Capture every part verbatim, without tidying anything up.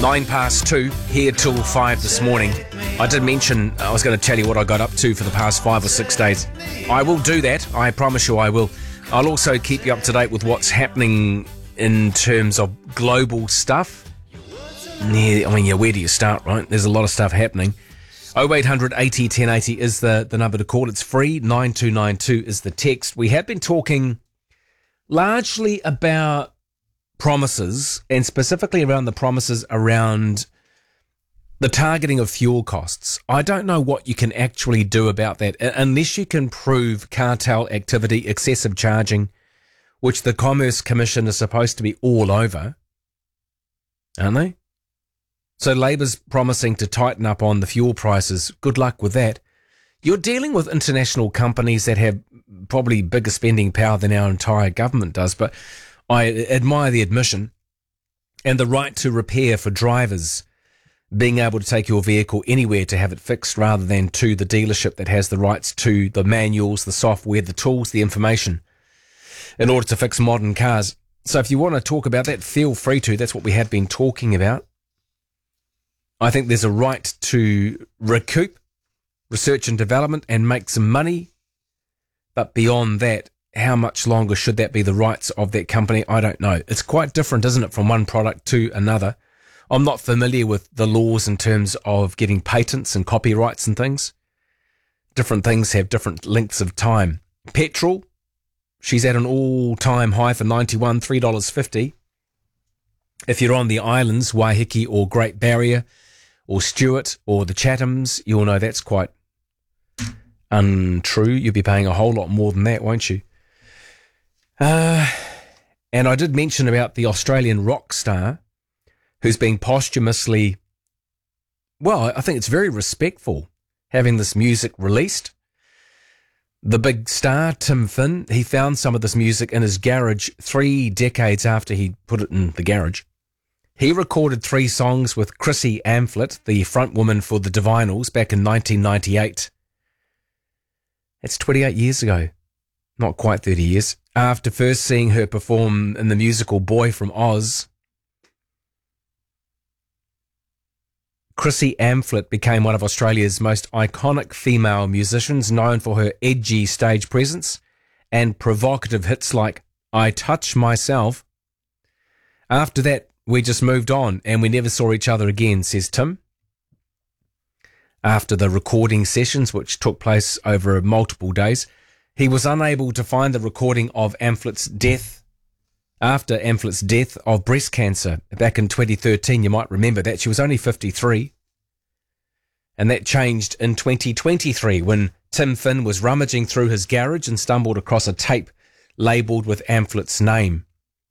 Nine past two, here till five this morning. I did mention I was going to tell you what I got up to for the past five or six days. I will do that. I promise you I will. I'll also keep you up to date with what's happening in terms of global stuff. Yeah, I mean, yeah, where do you start, right? There's a lot of stuff happening. oh eight hundred eighty ten eighty is the, the number to call. It's free. nine two nine two is the text. We have been talking largely about promises, and specifically around the promises around the targeting of fuel costs. I don't know what you can actually do about that unless you can prove cartel activity, excessive charging, which the Commerce Commission is supposed to be all over, aren't they? So Labour's promising to tighten up on the fuel prices. Good luck with that. You're dealing with international companies that have probably bigger spending power than our entire government does, but I admire the admission and the right to repair for drivers, being able to take your vehicle anywhere to have it fixed rather than to the dealership that has the rights to the manuals, the software, the tools, the information in order to fix modern cars. So if you want to talk about that, feel free to. That's what we have been talking about. I think there's a right to recoup research and development and make some money. But beyond that, how much longer should that be the rights of that company? I don't know. It's quite different, isn't it, from one product to another? I'm not familiar with the laws in terms of getting patents and copyrights and things. Different things have different lengths of time. Petrol, she's at an all-time high for ninety-one, three dollars fifty. If you're on the islands, Waiheke or Great Barrier or Stewart or the Chathams, you'll know that's quite untrue. You'll be paying a whole lot more than that, won't you? Uh, and I did mention about the Australian rock star who's been posthumously, well, I think it's very respectful having this music released. The big star, Tim Finn, he found some of this music in his garage three decades after he put it in the garage. He recorded three songs with Chrissy Amphlett, the frontwoman for the Divinals, back in nineteen ninety-eight. That's twenty-eight years ago. Not quite thirty years. After first seeing her perform in the musical Boy from Oz, Chrissy Amphlett became one of Australia's most iconic female musicians, known for her edgy stage presence and provocative hits like I Touch Myself. After that, we just moved on and we never saw each other again, says Tim. After the recording sessions, which took place over multiple days, he was unable to find the recording of Amplett's death, after Amplett's death of breast cancer back in twenty thirteen. You might remember that. She was only fifty-three. And that changed in twenty twenty-three when Tim Finn was rummaging through his garage and stumbled across a tape labelled with Amplett's name.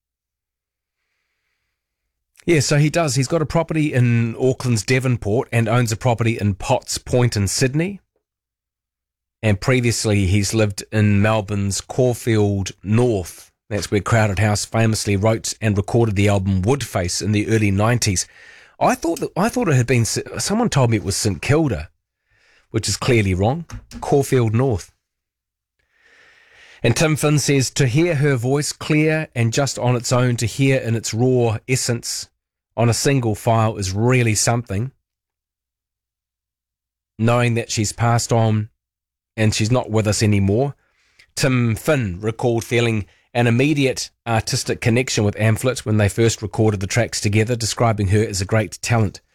Yeah, so he does. He's got a property in Auckland's Devonport and owns a property in Potts Point in Sydney. And previously he's lived in Melbourne's Caulfield North. That's where Crowded House famously wrote and recorded the album Woodface in the early nineties. I thought that I thought it had been, someone told me it was St Kilda, which is clearly wrong. Caulfield North. And Tim Finn says, to hear her voice clear and just on its own, to hear in its raw essence on a single file is really something. Knowing that she's passed on and she's not with us anymore. Tim Finn recalled feeling an immediate artistic connection with Amphlett when they first recorded the tracks together, describing her as a great talent.